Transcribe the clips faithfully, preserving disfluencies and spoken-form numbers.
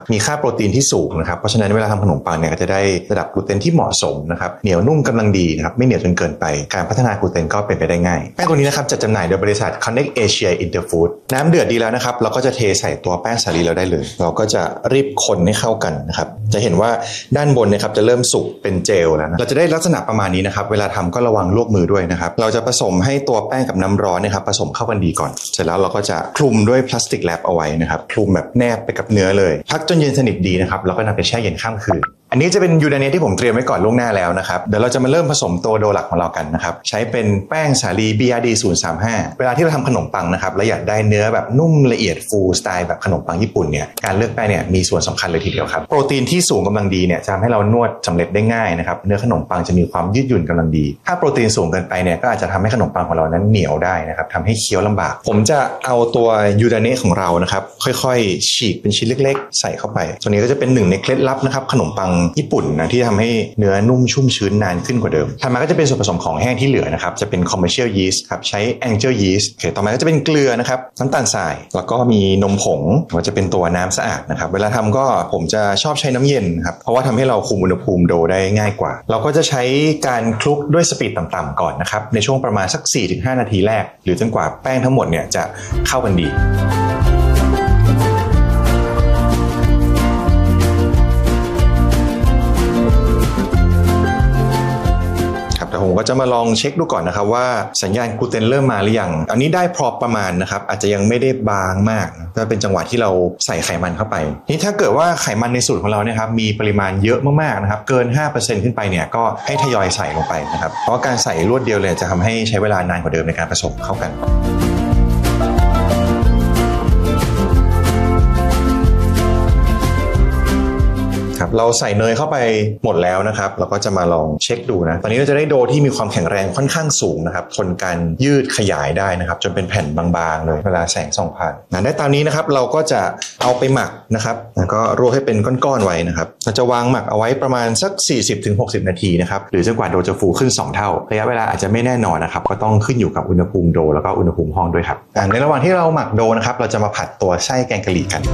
มีค่าโปรตีนที่สูงนะครับเพราะฉะนั้นเวลาทำขนมปังเนี่ยก็จะได้ระดับกลูเตนที่เหมาะสมนะครับเหนียวนุ่มกำลังดีนะครับไม่เหนียวจนเกินไปการพัฒนากลูเตนก็เป็นไปได้ง่ายแป้งตัวนี้นะครับจัดจำหน่ายโดยบริษัท Connect Asia Interfood น้ำเดือดดีแล้วนะครับเราก็จะเทใส่ตัวแป้งสาลีเราได้เลยเราก็จะรีบคนให้เข้ากันนะครับจะเห็นว่าด้านบนนะครับจะเริ่มสุกเป็นเจลแล้วนะเราจะได้ลักษณะประมาณนี้นะครับเวลาทำก็ระวังลวกมือด้วยนะครับเราจะผสมให้ตัวแป้งกับน้ำร้อนนะครับผสมเข้ากันดีก่อนเสร็จแล้วเราก็จะคลุมด้วยพลาสติกแรปเอาไว้นะครับคลุมแบบแนบไปกับเนื้อเลยพักจนเย็นสนิทดีนะครับแล้วก็นำไปแช่เย็นข้ามคืนอันนี้จะเป็นยูนาเนที่ผมเตรียมไว้ก่อนล่วงหน้าแล้วนะครับเดี๋ยวเราจะมาเริ่มผสมตัวโดหลักของเรากันนะครับใช้เป็นแป้งสาลี บี อาร์ ดี ศูนย์ สาม ห้าเวลาที่เราทำขนมปังนะครับและอยากได้เนื้อแบบนุ่มละเอียดฟูสไตล์แบบขนมปังญี่ปุ่นเนี่ยการเลือกแป้งเนี่ยมีส่วนสำคัญเลยทีเดียวครับโปรตีนที่สูงกำลังดีเนี่ยจะทำให้เรานวดสำเร็จได้ง่ายนะครับเนื้อขนมปังจะมีความยืดหยุ่นกำลังดีถ้าโปรตีนสูงเกินไปเนี่ยก็อาจจะทำให้ขนมปังของเรานั้นเหนียวได้นะครับทำให้เคี้ยวลำบากผมจะเอาตัวยูนาเนของเรานะครับค่อยๆฉีกเป็นชิ้นเล็กๆใส่เข้าไปตัวนี้ก็จะเป็นหนึ่งในเคล็ดลับนะครับขนมปังญี่ปุ่นนะที่ทำให้เนื้อนุ่มชุ่มชื้นนานขึ้นกว่าเดิมถัดมาก็จะเป็นส่วนผสมของแห้งที่เหลือนะครับจะเป็น commercial yeast ครับใช้ angel yeast โอเคต่อมาก็จะเป็นเกลือนะครับน้ำตาลทรายแล้วก็มีนมผงว่าจะเป็นตัวน้ำสะอาดนะครับเวลาทำก็ผมจะชอบใช้น้ำเย็นครับเพราะว่าทำให้เราคุมอุณหภูมิโดได้ง่ายกว่าเราก็จะใช้การคลุกด้วยสปีดต่ำๆก่อนนะครับในช่วงประมาณสัก สี่ถึงห้า นาทีแรกหรือจนกว่าแป้งทั้งหมดเนี่ยจะเข้ากันดีผมก็จะมาลองเช็คดูก่อนนะครับว่าสัญญาณกลูเตนเริ่มมาหรือยังอันนี้ได้พอประมาณนะครับอาจจะยังไม่ได้บางมากก็เป็นจังหวะที่เราใส่ไขมันเข้าไปนี่ถ้าเกิดว่าไขมันในสูตรของเราเนี่ยครับมีปริมาณเยอะมากๆนะครับเกิน ห้าเปอร์เซ็นต์ ขึ้นไปเนี่ยก็ให้ทยอยใส่ลงไปนะครับเพราะว่าการใส่รวดเดียวเลยจะทำให้ใช้เวลานานกว่าเดิมในการผสมเข้ากันเราใส่เนยเข้าไปหมดแล้วนะครับเราก็จะมาลองเช็คดูนะตอนนี้เราจะได้โดที่มีความแข็งแรงค่อนข้างสูงนะครับทนการยืดขยายได้นะครับจนเป็นแผ่นบางๆเลยเวลาแสงส่องผ่านนะได้ตามนี้นะครับเราก็จะเอาไปหมักนะครับแล้วก็รวบให้เป็นก้อนๆไว้นะครับเราจะวางหมักเอาไว้ประมาณสัก สี่สิบถึงหกสิบ นาทีนะครับหรือจนกว่าโดจะฟูขึ้นสองเท่าระยะเวลาอาจจะไม่แน่นอนนะครับก็ต้องขึ้นอยู่กับอุณหภูมิโดแล้วก็อุณหภูมิห้องด้วยครับในระหว่างที่เราหมักโดนะครับเราจะมาผัดตัวไส้แกงกะหรี่กัน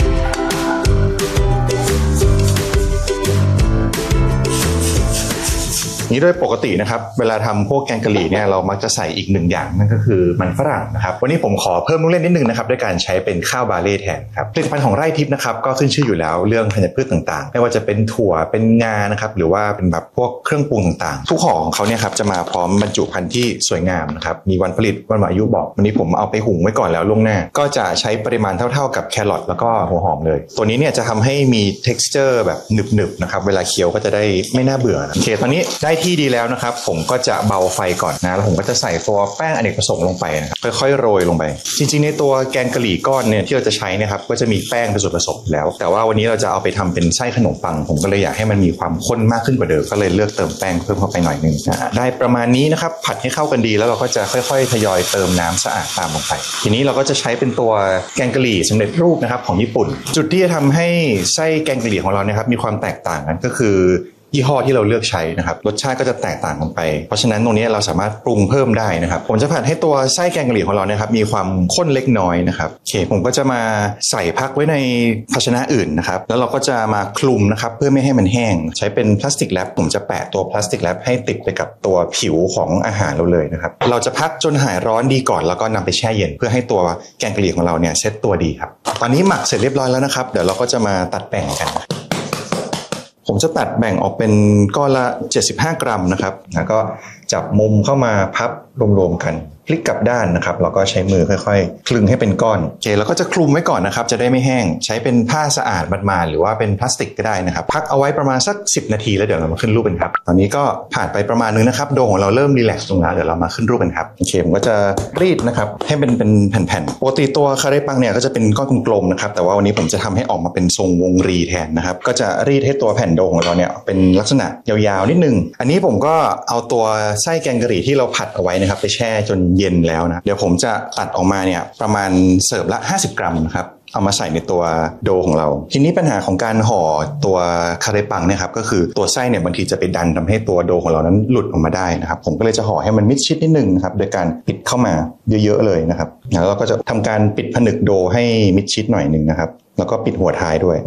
นี้โดยปกตินะครับเวลาทำพวกแกงกะหรี่เนี่ยเรามักจะใส่อีกหนึ่งอย่างนั่นก็คือมันฝรั่งนะครับวันนี้ผมขอเพิ่มลูกเล่นนิดนึงนะครับด้วยการใช้เป็นข้าวบาเล่แทนครับผลิตภัณฑ์ของไร่ทิพย์นะครับก็ขึ้นชื่ออยู่แล้วเรื่องธัญพืชต่างๆไม่ว่าจะเป็นถั่วเป็นงานะครับหรือว่าเป็นแบบพวกเครื่องปรุงต่างๆทุกห่อของเขาเนี่ยครับจะมาพร้อมบรรจุภัณฑ์ที่สวยงามนะครับมีวันผลิตวันหมดอายุบอกวันนี้ผมเอาไปหุงไว้ก่อนแล้วล่วงหน้าก็จะใช้ปริมาณเท่าๆกับแครอทแล้วก็หัวหอมเลยตัวนี้เนี่ยจะทำให้มี texture แบบหนึบๆนะครับเวลาเคี้ยวก็จะได้ไม่น่าเบื่อโอเคตอนนี้ได้ที่ดีแล้วนะครับผมก็จะเบาไฟก่อนนะแล้วผมก็จะใส่ตัวแป้งอเนกประสงค์ลงไปนะครับค่อยๆโรยลงไปจริงๆในตัวแกงกะหรี่ก้อนเนี่ยที่เราจะใช้นะครับก็จะมีแป้งเป็นส่วนผสมแล้วแต่ว่าวันนี้เราจะเอาไปทำเป็นไส้ขนมปังผมก็เลยอยากให้มันมีความข้นมากขึ้นกว่าเดิมก็เลยเลือกเติมแป้งเพิ่มเข้าไปหน่อยนึงนะได้ประมาณนี้นะครับผัดให้เข้ากันดีแล้วเราก็จะค่อยๆทยอยเติมน้ำสะอาดตามลงไปทีนี้เราก็จะใช้เป็นตัวแกงกะหรี่สำเร็จรูปนะครับของญี่ปุ่นจุดที่จะทำให้ไส้แกงกะหรี่ของเราเนี่ยครับมีความแตกต่างกันก็คือยี่ห้อที่เราเลือกใช้นะครับรสชาติก็จะแตกต่างกันไปเพราะฉะนั้นตรงนี้เราสามารถปรุงเพิ่มได้นะครับผมจะผัดให้ตัวไส้แกงกะหรี่ของเรานะครับมีความข้นเล็กน้อยนะครับโอเคผมก็จะมาใส่พักไว้ในภาชนะอื่นนะครับแล้วเราก็จะมาคลุมนะครับเพื่อไม่ให้มันแห้งใช้เป็นพลาสติกแรปผมจะแปะตัวพลาสติกแรปให้ติดไปกับตัวผิวของอาหารเราเลยนะครับเราจะพักจนหายร้อนดีก่อนแล้วก็นำไปแช่เย็นเพื่อให้ตัวแกงกะหรี่ของเราเนี่ยเซ็ตตัวดีครับตอนนี้หมักเสร็จเรียบร้อยแล้วนะครับเดี๋ยวเราก็จะมาตัดแบ่งกันผมจะตัดแบ่งออกเป็นก้อนละเจ็ดสิบห้ากรัมนะครับแล้วก็จับมุมเข้ามาพับรวมๆกันพลิกกลับด้านนะครับเราก็ใช้มือค่อยๆคลึงให้เป็นก้อนโอเคแล้วก็จะคลุมไว้ก่อนนะครับจะได้ไม่แห้งใช้เป็นผ้าสะอาดมาดๆหรือว่าเป็นพลาสติกก็ได้นะครับพักเอาไว้ประมาณสักสิบนาทีแล้วเดี๋ยวเรามาขึ้นรูปกันครับตอนนี้ก็ผ่านไปประมาณนึงนะครับโดของเราเริ่มรีแลกซ์ลงแล้วเดี๋ยวเรามาขึ้นรูปกันครับโอเคผมก็จะรีดนะครับให้เป็นเป็นแผ่นๆปกติตัวคาเรปังเนี่ยก็จะเป็นก้อนกลมๆนะครับแต่ว่าวันนี้ผมจะทำให้ออกมาเป็นทรงวงรีแทนนะครับก็จะรีดให้ตัวแผ่นโดของเราเนี่ยเป็นลักษณะยาวๆนิดนึงอันนี้ผมก็เอาตัวไส้แกงกะหรี่ที่เราผัดเอาไว้นะครับไปแช่จนเย็นแล้วนะเดี๋ยวผมจะตัดออกมาเนี่ยประมาณเสิร์ฟละห้าสิบกรัมนะครับเอามาใส่ในตัวโดของเราทีนี้ปัญหาของการห่อตัวคาเรปังเนี่ยครับก็คือตัวไส้เนี่ยบางทีจะไปดันทำให้ตัวโดของเรานั้นหลุดออกมาได้นะครับผมก็เลยจะห่อให้มันมิดชิดนิดนึงนะครับโดยการปิดเข้ามาเยอะๆเลยนะครับแล้วเราก็จะทำการปิดผนึกโดให้มิดชิดหน่อยนึงนะครับแล้วก็ปิดหัวท้ายด้วย